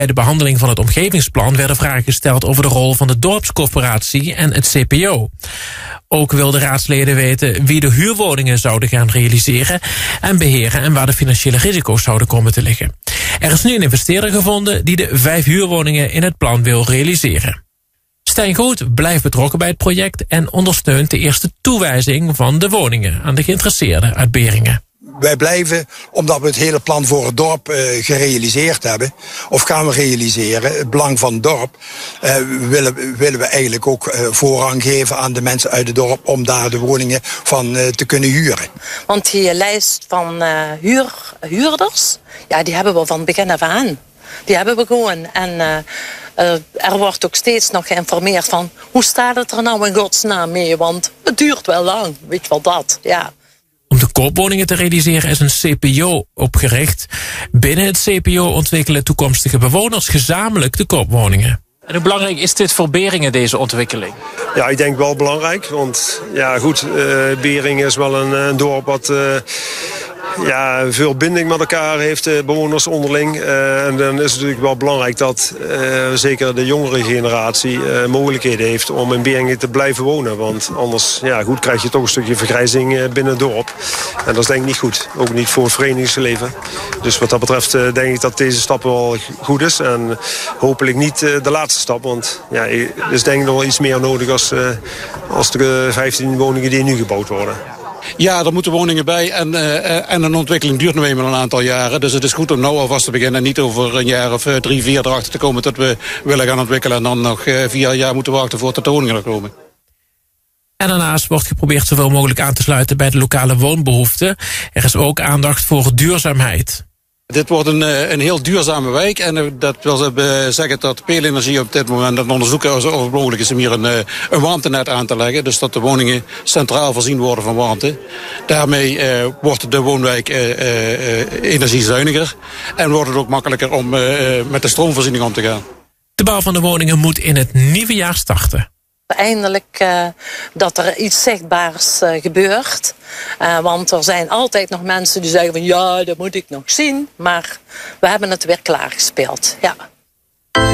Bij de behandeling van het omgevingsplan werden vragen gesteld over de rol van de dorpscorporatie en het CPO. Ook wilden raadsleden weten wie de huurwoningen zouden gaan realiseren en beheren en waar de financiële risico's zouden komen te liggen. Er is nu een investeerder gevonden die de 5 huurwoningen in het plan wil realiseren. Stijn Goed blijft betrokken bij het project en ondersteunt de eerste toewijzing van de woningen aan de geïnteresseerden uit Beringen. Wij blijven, omdat we het hele plan voor het dorp gerealiseerd hebben, of gaan we realiseren, het belang van het dorp, willen we eigenlijk ook voorrang geven aan de mensen uit het dorp om daar de woningen van te kunnen huren. Want die lijst van huurders, ja, die hebben we van begin af aan. Die hebben we gewoon. En er wordt ook steeds nog geïnformeerd van hoe staat het er nou in godsnaam mee, want het duurt wel lang, weet je wel dat, ja. Om de koopwoningen te realiseren is een CPO opgericht. Binnen het CPO ontwikkelen toekomstige bewoners gezamenlijk de koopwoningen. En hoe belangrijk is dit voor Beringen, deze ontwikkeling? Ja, ik denk wel belangrijk. Want ja, goed, Beringen is wel een dorp wat veel binding met elkaar heeft, bewoners onderling. En dan is het natuurlijk wel belangrijk dat zeker de jongere generatie mogelijkheden heeft om in Beringen te blijven wonen. Want anders krijg je toch een stukje vergrijzing binnen het dorp. En dat is denk ik niet goed. Ook niet voor het verenigingsleven. Dus wat dat betreft denk ik dat deze stap wel goed is. En hopelijk niet de laatste stap. Want ja, er is denk ik nog wel iets meer nodig als de 15 woningen die nu gebouwd worden. Ja, er moeten woningen bij en een ontwikkeling duurt nu eenmaal een aantal jaren. Dus het is goed om nou alvast te beginnen en niet over een jaar of 3, 4 erachter te komen dat we willen gaan ontwikkelen en dan nog 4 jaar moeten wachten voordat de woningen er komen. En daarnaast wordt geprobeerd zoveel mogelijk aan te sluiten bij de lokale woonbehoeften. Er is ook aandacht voor duurzaamheid. Dit wordt een heel duurzame wijk en dat wil zeggen dat Peelenergie op dit moment aan het onderzoeken of het mogelijk is om hier een warmtenet aan te leggen. Dus dat de woningen centraal voorzien worden van warmte. Daarmee wordt de woonwijk energiezuiniger en wordt het ook makkelijker om met de stroomvoorziening om te gaan. De bouw van de woningen moet in het nieuwe jaar starten. Eindelijk dat er iets zichtbaars gebeurt. Want er zijn altijd nog mensen die zeggen van ja, dat moet ik nog zien. Maar we hebben het weer klaargespeeld. Ja.